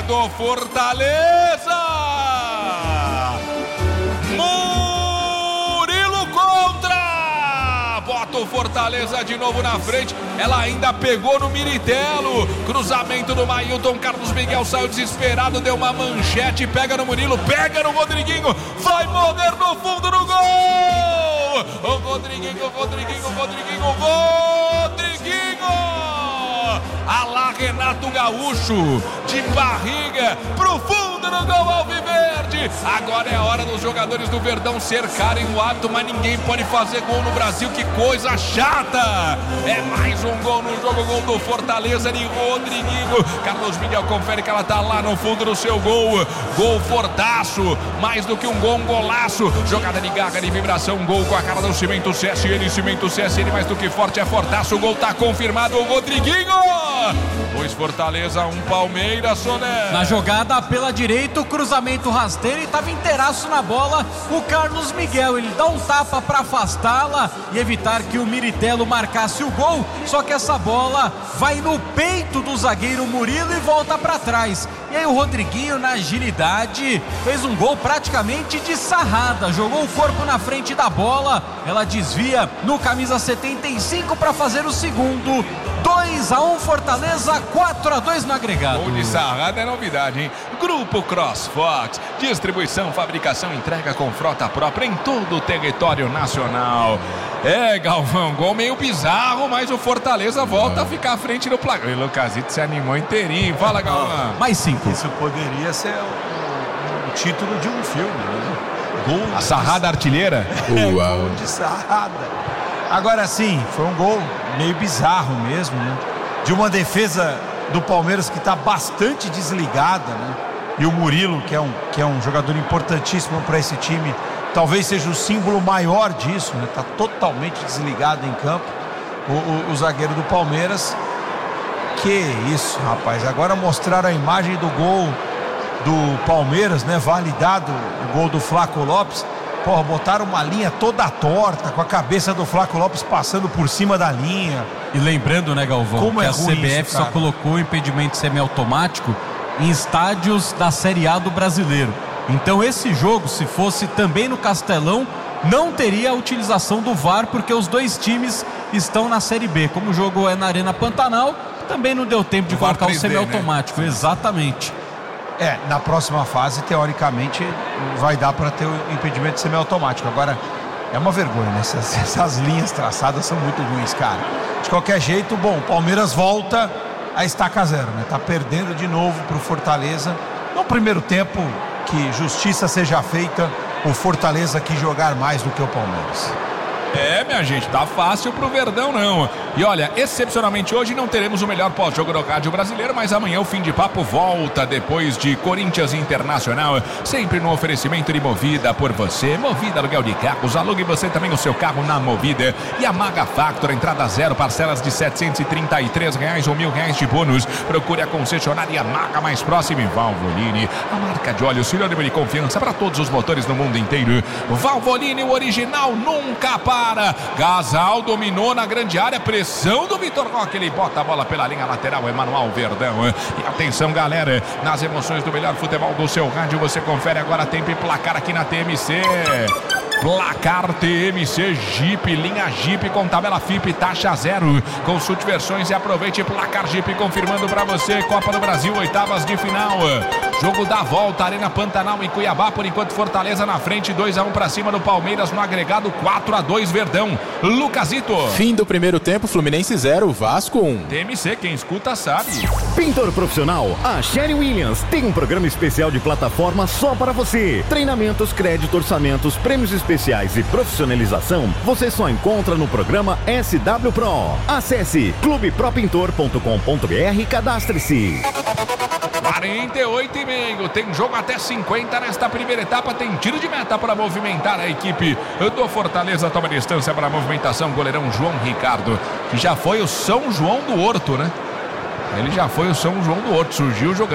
do Fortaleza. Murilo contra. Bota o Fortaleza de novo na frente. Ela ainda pegou no Miritelo. Cruzamento do Mailton. Carlos Miguel saiu desesperado. Deu uma manchete. Pega no Murilo. Pega no Rodriguinho. Vai morrer no fundo do gol. O Rodriguinho. Alá Renato Gaúcho. De barriga. Pro fundo do gol alviverde. Agora é a hora dos jogadores do Verdão cercarem o ato, mas ninguém pode fazer gol no Brasil. Que coisa chata. É mais um gol no jogo. Gol do Fortaleza de Rodriguinho. Carlos Miguel confere que ela tá lá no fundo do seu gol. Gol fortaço. Mais do que um gol, um golaço. Jogada de garra, de vibração. Gol com a cara do Cimento CSN. Cimento CSN mais do que forte, é fortaço. O gol tá confirmado. O Rodriguinho. 2 Fortaleza, 1 Palmeiras, Soné. Na jogada pela direita, o cruzamento rasteiro e estava inteiraço na bola o Carlos Miguel. Ele dá um tapa para afastá-la e evitar que o Miritelo marcasse o gol. Só que essa bola vai no peito do zagueiro Murilo e volta para trás. E aí o Rodriguinho, na agilidade, fez um gol praticamente de sarrada. Jogou o corpo na frente da bola. Ela desvia no camisa 75 para fazer o segundo. 2-1 Fortaleza, 4-2 no agregado. Gol de sarrada é novidade, hein? Grupo CrossFox, distribuição, fabricação, entrega com frota própria em todo o território nacional. É, Galvão, gol meio bizarro, mas o Fortaleza volta a ficar à frente do placar. E o Lucasito se animou inteirinho. Fala, Galvão. Mais 5. Isso poderia ser o título de um filme, né? Gol. A sarrada artilheira? Gol de sarrada. Agora sim, foi um gol meio bizarro mesmo, né? De uma defesa do Palmeiras que está bastante desligada, né? E o Murilo, que é um jogador importantíssimo para esse time, talvez seja o símbolo maior disso, né? Está totalmente desligado em campo. O zagueiro do Palmeiras. Que isso, rapaz. Agora mostraram a imagem do gol do Palmeiras, né? Validado o gol do Flaco Lopes. Porra, botaram uma linha toda torta, com a cabeça do Flaco Lopes passando por cima da linha. E lembrando, né, Galvão, como que é a CBF isso, só colocou o impedimento semiautomático em estádios da Série A do Brasileiro. Então esse jogo, se fosse também no Castelão, não teria a utilização do VAR, porque os dois times estão na Série B. Como o jogo é na Arena Pantanal, também não deu tempo de colocar o semiautomático, né? Exatamente. Na próxima fase, teoricamente, vai dar para ter o impedimento semiautomático. Agora, é uma vergonha, né? Essas linhas traçadas são muito ruins, cara. De qualquer jeito, bom, o Palmeiras volta a estaca zero, né? Tá perdendo de novo pro Fortaleza. No primeiro tempo, que justiça seja feita, o Fortaleza quis jogar mais do que o Palmeiras. É, minha gente, tá fácil pro Verdão não. E olha, excepcionalmente hoje não teremos o melhor pós-jogo do rádio brasileiro, mas amanhã o Fim de Papo volta depois de Corinthians Internacional, sempre no oferecimento de Movida por você. Movida, aluguel de carros, alugue você também o seu carro na Movida. E a Maga Factor, entrada zero, parcelas de R$733 ou R$1.000 de bônus. Procure a concessionária Maga mais próxima em Valvoline, a marca de óleo sinônimo de confiança para todos os motores no mundo inteiro. Valvoline, o original nunca para. Gasal dominou na grande área, pressão do Vitor Roque, ele bota a bola pela linha lateral, Emanuel Verdão. E atenção, galera, nas emoções do melhor futebol do seu rádio, você confere agora tempo e placar aqui na TMC. Placar TMC Jeep, linha Jeep com tabela FIP, taxa zero. Consulte versões e aproveite. Placar Jeep confirmando pra você. Copa do Brasil, oitavas de final. Jogo da volta, Arena Pantanal em Cuiabá. Por enquanto, Fortaleza na frente, 2-1 pra cima do Palmeiras no agregado, 4-2 Verdão. Lucasito. Fim do primeiro tempo, Fluminense 0, Vasco 1. TMC, quem escuta sabe. Pintor profissional, a Sherry Williams tem um programa especial de plataforma só para você. Treinamentos, crédito, orçamentos, prêmios especiais e profissionalização, você só encontra no programa SW Pro. Acesse clubepropintor.com.br e cadastre-se. 48,5, tem jogo até 50 nesta primeira etapa, tem tiro de meta para movimentar a equipe do Fortaleza, toma distância para a movimentação, goleirão João Ricardo, que já foi o São João do Horto, né? Ele já foi o São João do Horto, surgiu jogando